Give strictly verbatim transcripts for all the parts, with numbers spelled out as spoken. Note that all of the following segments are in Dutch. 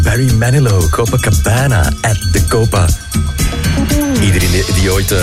Barry Manilow, Copacabana at the Copa. Iedereen die, die ooit... Uh...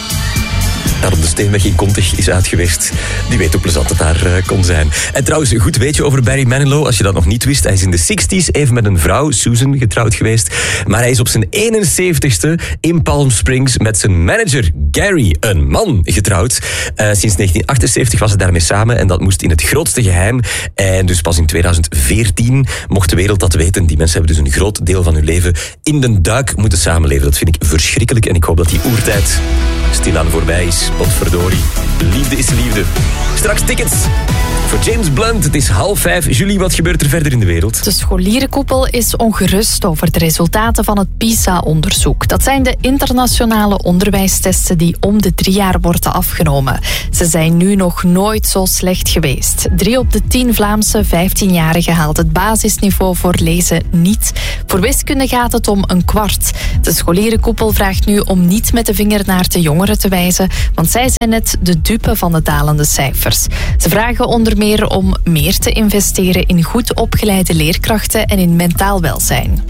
daar op de Steenweg in Kontig is uitgeweest, die weet hoe plezant het daar uh, kon zijn. En trouwens, goed weetje over Barry Manilow, als je dat nog niet wist. Hij is in de zestig's even met een vrouw, Susan, getrouwd geweest. Maar hij is op zijn eenenzeventigste in Palm Springs met zijn manager Gary, een man, getrouwd. Uh, sinds negentien achtenzeventig was hij daarmee samen en dat moest in het grootste geheim. En dus pas in tweeduizend veertien mocht de wereld dat weten. Die mensen hebben dus een groot deel van hun leven in de duik moeten samenleven. Dat vind ik verschrikkelijk en ik hoop dat die oertijd stilaan voorbij is. Potverdorie. Liefde is liefde. Straks tickets voor James Blunt. Het is half vijf. Julie, wat gebeurt er verder in de wereld? De scholierenkoepel is ongerust over de resultaten van het PISA-onderzoek. Dat zijn de internationale onderwijstesten die om de drie jaar worden afgenomen. Ze zijn nu nog nooit zo slecht geweest. Drie op de tien Vlaamse vijftienjarigen haalt het basisniveau voor lezen niet. Voor wiskunde gaat het om een kwart. De scholierenkoepel vraagt nu om niet met de vinger naar de jongeren te wijzen, want zij zijn net de dupe van de dalende cijfers. Ze vragen onder meer om meer te investeren in goed opgeleide leerkrachten en in mentaal welzijn.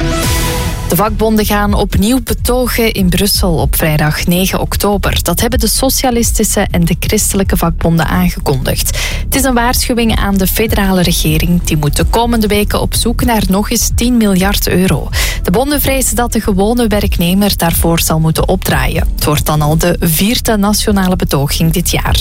De vakbonden gaan opnieuw betogen in Brussel op vrijdag negen oktober. Dat hebben de socialistische en de christelijke vakbonden aangekondigd. Het is een waarschuwing aan de federale regering. Die moet de komende weken op zoek naar nog eens tien miljard euro. De bonden vrezen dat de gewone werknemer daarvoor zal moeten opdraaien. Het wordt dan al de vierde nationale betoging dit jaar.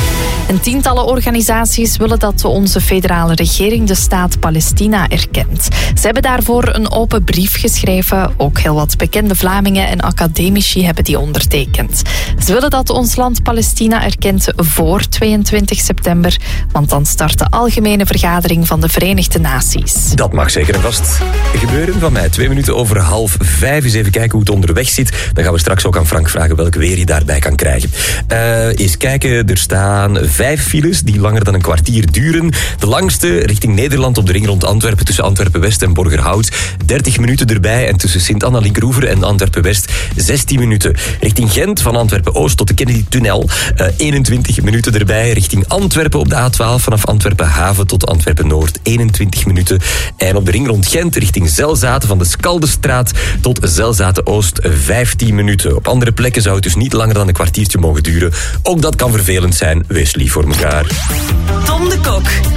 En tientallen organisaties willen dat onze federale regering de staat Palestina erkent. Ze hebben daarvoor een open brief geschreven. Ook heel wat bekende Vlamingen en academici hebben die ondertekend. Ze willen dat ons land Palestina erkent voor tweeëntwintig september, want dan start de algemene vergadering van de Verenigde Naties. Dat mag zeker en vast gebeuren van mij. Twee minuten over half vijf. Eens even kijken hoe het onderweg zit. Dan gaan we straks ook aan Frank vragen welk weer je daarbij kan krijgen. Uh, eens kijken, er staan vijf files die langer dan een kwartier duren. De langste richting Nederland op de ring rond Antwerpen tussen Antwerpen-West en Borgerhout. dertig minuten erbij en tussen Sint-Anna, Linkeroever en Antwerpen-West zestien minuten. Richting Gent van Antwerpen-Oost tot de Kennedy-tunnel. Uh, eenentwintig minuten erbij. Richting Antwerpen op de A twaalf vanaf Antwerpen-Haven tot Antwerpen-Noord eenentwintig minuten. En op de ring rond Gent richting Zelzaten van de Skaldestraat tot Zelzaten-Oost vijftien minuten. Op andere plekken zou het dus niet langer dan een kwartiertje mogen duren. Ook dat kan vervelend zijn. Wees lief voor elkaar. Tom de Kok.